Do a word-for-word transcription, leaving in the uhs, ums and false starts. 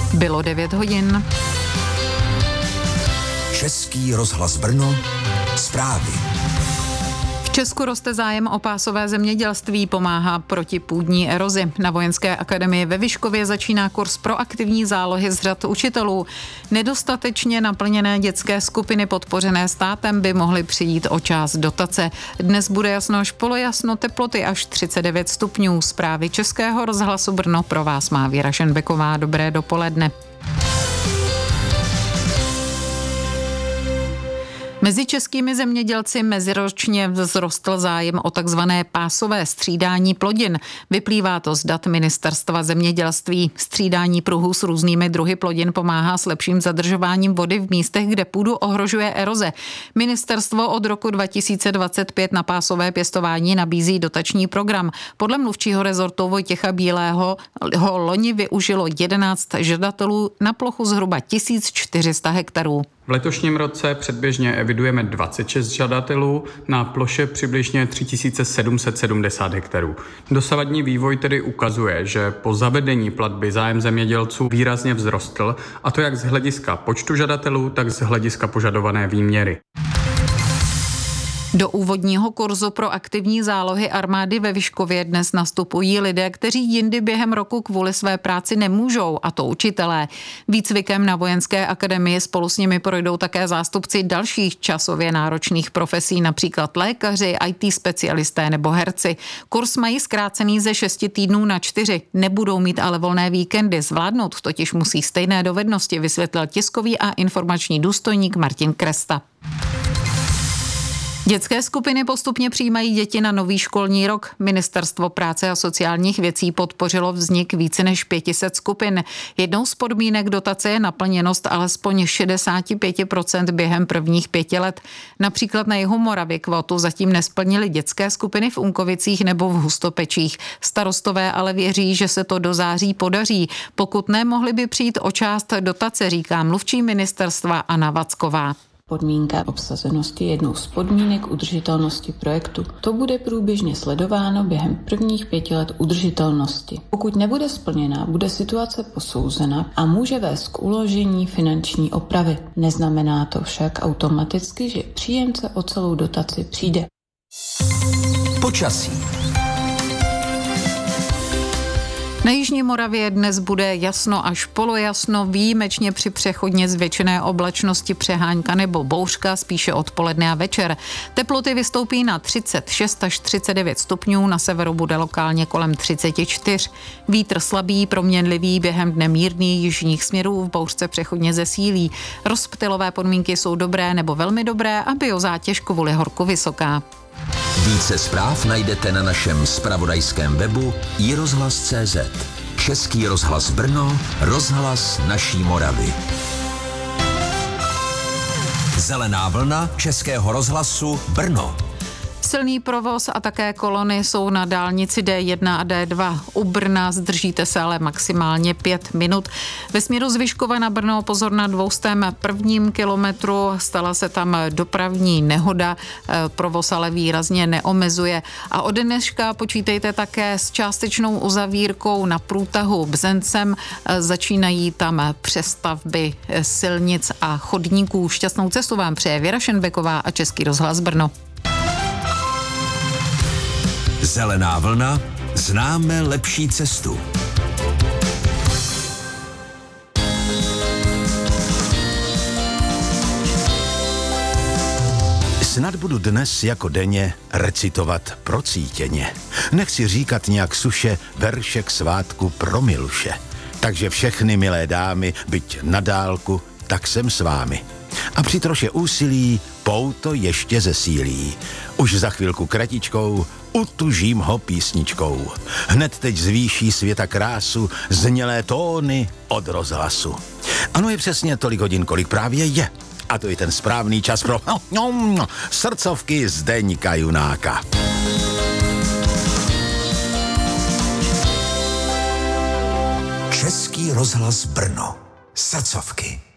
Bylo devět hodin. Český rozhlas Brno, zprávy. V Česku roste zájem o pásové zemědělství, pomáhá proti půdní erozi. Na Vojenské akademii ve Vyškově začíná kurz pro aktivní zálohy z řad učitelů. Nedostatečně naplněné dětské skupiny podpořené státem by mohly přijít o část dotace. Dnes bude jasno až polojasno, teploty až třicet devět stupňů. Zprávy Českého rozhlasu Brno pro vás má Věra Šenbeková. Dobré dopoledne. Mezi českými zemědělci meziročně vzrostl zájem o takzvané pásové střídání plodin. Vyplývá to z dat Ministerstva zemědělství. Střídání pruhů s různými druhy plodin pomáhá s lepším zadržováním vody v místech, kde půdu ohrožuje eroze. Ministerstvo od roku dva tisíce dvacet pět na pásové pěstování nabízí dotační program. Podle mluvčího rezortu Vojtěcha Bílého ho loni využilo jedenáct žadatelů na plochu zhruba tisíc čtyři sta hektarů. V letošním roce předběžně evidujeme dvacet šest žadatelů na ploše přibližně tři tisíce sedm set sedmdesát hektarů. Dosavadní vývoj tedy ukazuje, že po zavedení platby zájem zemědělců výrazně vzrostl, a to jak z hlediska počtu žadatelů, tak z hlediska požadované výměry. Do úvodního kurzu pro aktivní zálohy armády ve Vyškově dnes nastupují lidé, kteří jindy během roku kvůli své práci nemůžou, a to učitelé. Výcvikem na Vojenské akademii spolu s nimi projdou také zástupci dalších časově náročných profesí, například lékaři, í té specialisté nebo herci. Kurs mají zkrácený ze šesti týdnů na čtyři, nebudou mít ale volné víkendy, zvládnout totiž musí stejné dovednosti, vysvětlil tiskový a informační důstojník Martin Kresta. Dětské skupiny postupně přijímají děti na nový školní rok. Ministerstvo práce a sociálních věcí podpořilo vznik více než pět set skupin. Jednou z podmínek dotace je naplněnost alespoň šedesát pět procent během prvních pěti let. Například na jihu Moravy kvotu zatím nesplnily dětské skupiny v Unkovicích nebo v Hustopečích. Starostové ale věří, že se to do září podaří. Pokud ne, mohli by přijít o část dotace, říká mluvčí ministerstva Anna Vacková. Podmínka obsazenosti je jednou z podmínek udržitelnosti projektu. To bude průběžně sledováno během prvních pěti let udržitelnosti. Pokud nebude splněna, bude situace posouzena a může vést k uložení finanční opravy. Neznamená to však automaticky, že příjemce o celou dotaci přijde. Počasí. Na jižní Moravě dnes bude jasno až polojasno, výjimečně při přechodně zvětšené oblačnosti přehánka nebo bouřka, spíše odpoledne a večer. Teploty vystoupí na třicet šest až třicet devět stupňů, na severu bude lokálně kolem třicet čtyři. Vítr slabý, proměnlivý, během dne mírný, jižních směrů, v bouřce přechodně zesílí. Rozptylové podmínky jsou dobré nebo velmi dobré a biozátěž kvůli horku vysoká. Více zpráv najdete na našem zpravodajském webu i rozhlas tečka cé zet. Český rozhlas Brno, rozhlas naší Moravy. Zelená vlna Českého rozhlasu Brno. Silný provoz a také kolony jsou na dálnici dé jedna a dé dva. U Brna zdržíte se ale maximálně pět minut. Ve směru z Vyškova na Brno pozor na dvoustém prvním kilometru. Stala se tam dopravní nehoda, provoz ale výrazně neomezuje. A od dneška počítejte také s částečnou uzavírkou na průtahu Bzencem. Začínají tam přestavby silnic a chodníků. Šťastnou cestu vám přeje Věra Šenbeková a Český rozhlas Brno. Zelená vlna, známe lepší cestu. Snad budu dnes jako denně recitovat procítěně. Nechci říkat nějak suše verše k svátku pro miluše. Takže všechny milé dámy, byť na dálku, tak jsem s vámi. A při troše úsilí pouto ještě zesílí. Už za chvilku kratičkou utužím ho písničkou. Hned teď zvýší světa krásu znělé tóny od rozhlasu. Ano, je přesně tolik hodin, kolik právě je. A to je ten správný čas pro srdcovky Zdeňka Junáka. Český rozhlas Brno. Srdcovky.